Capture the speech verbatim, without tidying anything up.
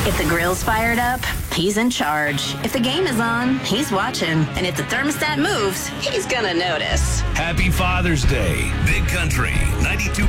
If the grill's fired up, he's in charge. If the game is on, he's watching. And if the thermostat moves, he's gonna notice. Happy Father's Day. Big Country ninety-two